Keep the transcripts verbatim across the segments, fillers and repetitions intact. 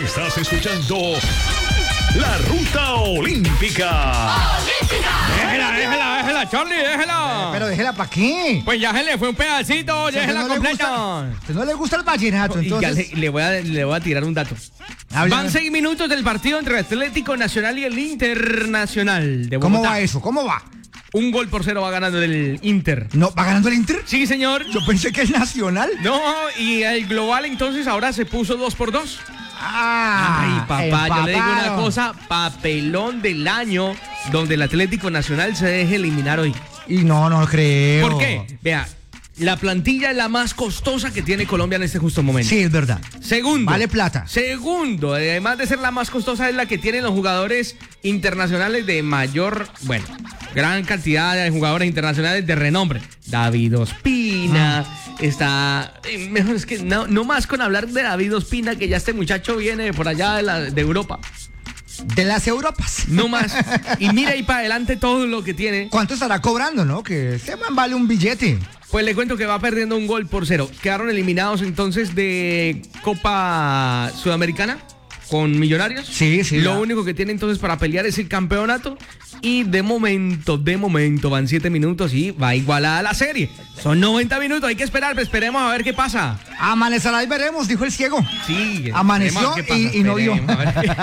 Estás escuchando La Ruta Olímpica. Déjela, déjela, déjela, Charlie, déjela. Pero déjela, ¿para qué? Pues ya se le fue un pedacito, Si a usted déjela no le completa. gusta- a usted no le gusta el vallenato, Y ya entonces. le, le voy a, le voy a tirar un dato. Hable- Van seis minutos del partido entre el Atlético Nacional y el Internacional de Bogotá. ¿Cómo va eso? ¿Cómo va? Un gol por cero va ganando el Inter. ¿No va ganando el Inter? Sí, señor. Yo pensé que es Nacional. No, y el global entonces ahora se puso dos por dos. Ah, Ay, papá, yo le digo una empataron. cosa, papelón del año donde el Atlético Nacional se deje eliminar hoy. Y no, no creo. ¿Por qué? Vea, la plantilla es la más costosa que tiene Colombia en este justo momento. Sí, es verdad. Segundo. Vale plata. Segundo, además de ser la más costosa, es la que tienen los jugadores internacionales de mayor, bueno, gran cantidad de jugadores internacionales de renombre. David Ospina, Ah. está, eh, mejor es que no, no más con hablar de David Ospina, que ya este muchacho viene por allá de, la, de Europa. De las Europas. No más. Y mira ahí para adelante todo lo que tiene. ¿Cuánto estará cobrando, no? Que este man vale un billete. Pues le cuento que va perdiendo un gol por cero. Quedaron eliminados entonces de Copa Sudamericana con Millonarios. Sí, sí, Lo ya. único que tiene entonces para pelear es el campeonato. Y de momento, de momento, van siete minutos y va igualada la serie. Son noventa minutos, hay que esperar, pero esperemos a ver qué pasa. Amanecerá y veremos, dijo el ciego. Sí. Amaneció esperemos qué pasa, y- y no vio. esperemos, a ver.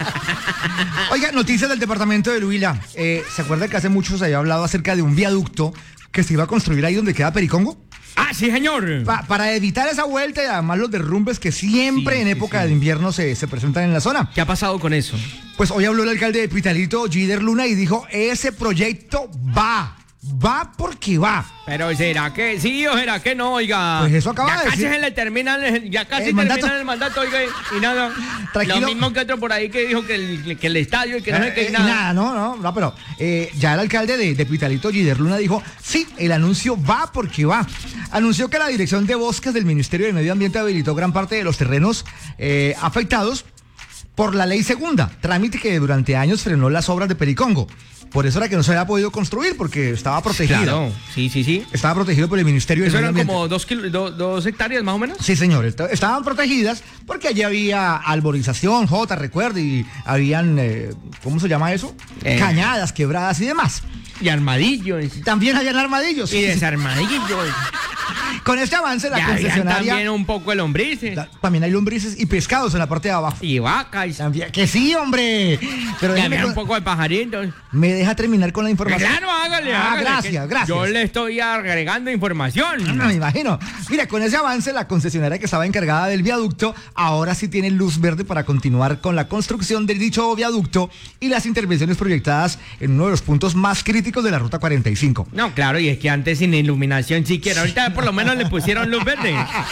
Oiga, noticias del departamento de Huila. Eh, ¿Se acuerda que hace mucho se había hablado acerca de un viaducto que se iba a construir ahí donde queda Pericongo? Ah, sí, señor. Pa- para evitar esa vuelta y además los derrumbes que siempre Sí, en sí, época sí. de invierno se, se presentan en la zona. ¿Qué ha pasado con eso? Pues hoy habló el alcalde de Pitalito, Gider Luna, y dijo, ese proyecto va, va porque va. Pero ¿será que sí o será que no, oiga? Pues eso acaba ya de casi decir. se le termina, el- ya casi El mandato. termina el mandato, oiga, y nada. Tranquilo. Lo mismo que otro por ahí que dijo que el, que el estadio y que no sé Eh, qué, eh, y nada. nada, no, no, no, pero eh, ya el alcalde de, de Pitalito, Gider Luna, dijo, sí, el anuncio va porque va. Anunció que la Dirección de Bosques del Ministerio de Medio Ambiente habilitó gran parte de los terrenos eh, afectados por la ley segunda, trámite que durante años frenó las obras de Pericongo. Por eso era que no se había podido construir, porque estaba protegido. Claro, sí, sí, sí. Estaba protegido por el Ministerio de Eso Medio eran Ambiente. como dos, kilo- do- dos hectáreas más o menos. Sí, señor, est- estaban protegidas porque allí había arborización, J, recuerde, y habían, eh, ¿cómo se llama eso? Eh. Cañadas, quebradas y demás. Y armadillos. También habían armadillos. Y desarmadillos. Con este avance, la Y habían concesionaria... también un poco de lombrices. la- también hay lombrices y pescados en la parte de abajo. Y vacas. También, que sí, hombre. Pero Y déjeme había un con- poco de pajaritos. me deja terminar con la información. Claro, hágale, Ah, hágale, gracias, que gracias. Yo le estoy agregando información. No me imagino. Mira, con ese avance, la concesionaria que estaba encargada del viaducto ahora sí tiene luz verde para continuar con la construcción del dicho viaducto y las intervenciones proyectadas en uno de los puntos más críticos de la Ruta cuarenta y cinco. No, claro, y es que antes sin iluminación siquiera. Ahorita por lo menos le pusieron luz verde.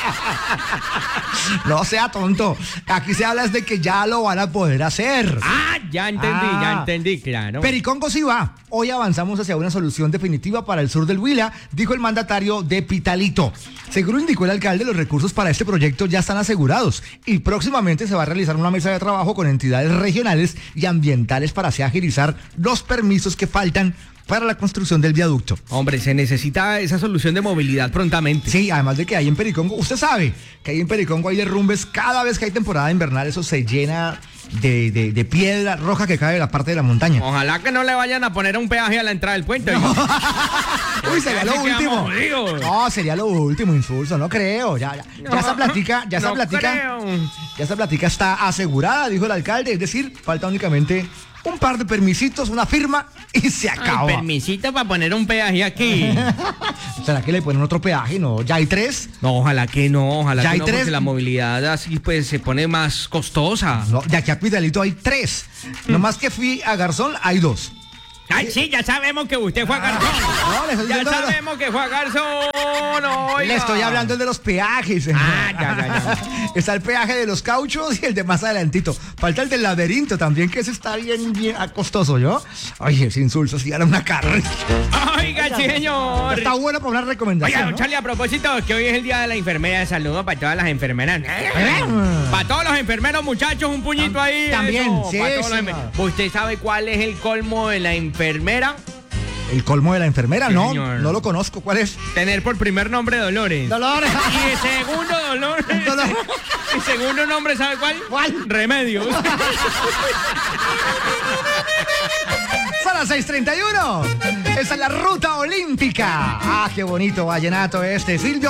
No sea tonto. Aquí se habla es de que ya lo van a poder hacer. Ah, ya entendí, Ah. ya entendí, claro. Pericongo sí va. Hoy avanzamos hacia una solución definitiva para el sur del Huila, dijo el mandatario de Pitalito. Según indicó el alcalde, los recursos para este proyecto ya están asegurados y próximamente se va a realizar una mesa de trabajo con entidades regionales y ambientales para así agilizar los permisos que faltan para la construcción del viaducto. Hombre, se necesita esa solución de movilidad prontamente. Sí, además de que hay en Pericongo, usted sabe que hay en Pericongo hay derrumbes, cada vez que hay temporada invernal eso se llena de, de- de piedra roja que cae de la parte de la montaña. Ojalá que no le vayan a poner un peaje a la entrada del puente. oiga. Uy, sería lo Así quedamos último. jodidos. No, sería lo último, insulso, no creo. Ya, ya, ya No, esa platica, ya esa no platica, creo. ya esa platica está asegurada, dijo el alcalde. Es decir, falta únicamente un par de permisitos, una firma y se Ay, acaba. permisito para poner un peaje aquí. ¿Será que le ponen otro peaje? No, ya hay tres. No, ojalá que no, ojalá Ya que hay no, tres. porque la movilidad así pues se pone más costosa. No, de aquí a Pitalito hay tres. Nomás que fui a Garzón, hay dos. Ay, sí, ya sabemos que usted fue a Garzón. No, le estoy Ya diciendo- sabemos que fue a Garzón. oiga. Le estoy hablando de los peajes. Ah, ya, ya, ya. Está el peaje de los cauchos y el de más adelantito. Falta el del laberinto también, que ese está bien, bien costoso, ¿yo? Oye, ese insulso, si era una carne. Oiga, sí, señor. Está bueno para una Oiga, recomendación, don ¿no? Charlie, a propósito, que hoy es el día de la enfermera, saludos para todas las enfermeras. Para todos los enfermeros, muchachos, un puñito ahí. También, eso, sí, para todos los señor. enfer- ¿Usted sabe cuál es el colmo de la enfermera? El colmo de la enfermera, Sí, no, señor. no lo conozco. ¿Cuál es? Tener por primer nombre Dolores. Dolores. Y el segundo Dolores. Dolores. El segundo nombre, ¿sabe cuál? ¿Cuál? Remedios. Son las seis treinta y uno. Esta es la ruta olímpica. Ah, qué bonito vallenato este. Silvio.